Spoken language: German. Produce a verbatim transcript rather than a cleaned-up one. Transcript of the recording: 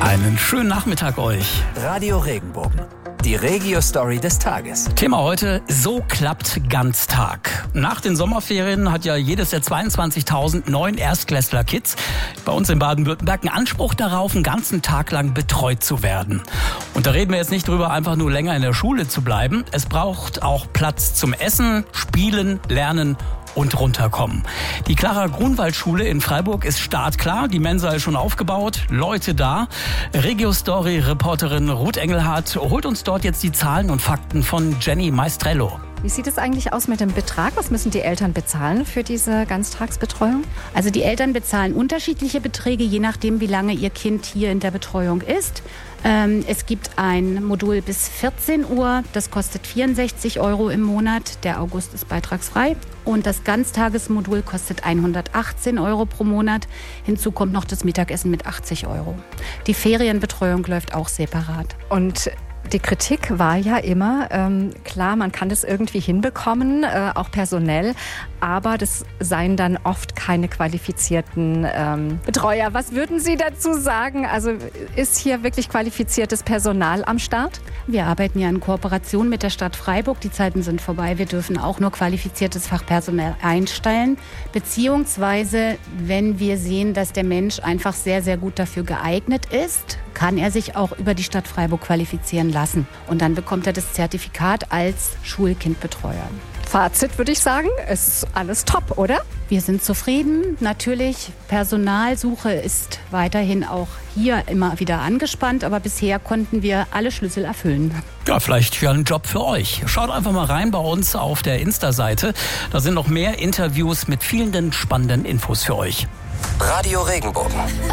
Einen schönen Nachmittag euch. Radio Regenbogen. Die Regio-Story des Tages. Thema heute: So klappt Ganztag. Nach den Sommerferien hat ja jedes der zweiundzwanzigtausend neuen Erstklässler-Kids bei uns in Baden-Württemberg einen Anspruch darauf, einen ganzen Tag lang betreut zu werden. Und da reden wir jetzt nicht drüber, einfach nur länger in der Schule zu bleiben. Es braucht auch Platz zum Essen, Spielen, Lernen und runterkommen. Die Clara-Grunwald-Schule in Freiburg ist startklar. Die Mensa ist schon aufgebaut, Leute da. Regio-Story-Reporterin Ruth Engelhardt holt uns dort jetzt die Zahlen und Fakten von Jenny Maestrello. Wie sieht es eigentlich aus mit dem Betrag? Was müssen die Eltern bezahlen für diese Ganztagsbetreuung? Also die Eltern bezahlen unterschiedliche Beträge, je nachdem, wie lange ihr Kind hier in der Betreuung ist. Ähm, es gibt ein Modul bis vierzehn Uhr, das kostet vierundsechzig Euro im Monat. Der August ist beitragsfrei. Und das Ganztagesmodul kostet hundertachtzehn Euro pro Monat. Hinzu kommt noch das Mittagessen mit achtzig Euro. Die Ferienbetreuung läuft auch separat. Und die Kritik war ja immer, ähm, klar, man kann das irgendwie hinbekommen, äh, auch personell, aber das seien dann oft keine qualifizierten ähm, Betreuer. Was würden Sie dazu sagen? Also ist hier wirklich qualifiziertes Personal am Start? Wir arbeiten ja in Kooperation mit der Stadt Freiburg. Die Zeiten sind vorbei. Wir dürfen auch nur qualifiziertes Fachpersonal einstellen. Beziehungsweise, wenn wir sehen, dass der Mensch einfach sehr, sehr gut dafür geeignet ist, kann er sich auch über die Stadt Freiburg qualifizieren lassen. Und dann bekommt er das Zertifikat als Schulkindbetreuer. Fazit würde ich sagen, ist alles top, oder? Wir sind zufrieden. Natürlich, Personalsuche ist weiterhin auch hier immer wieder angespannt, aber bisher konnten wir alle Schlüssel erfüllen. Ja, vielleicht ja ein Job für euch. Schaut einfach mal rein bei uns auf der Insta-Seite. Da sind noch mehr Interviews mit vielen spannenden Infos für euch. Radio Regenbogen.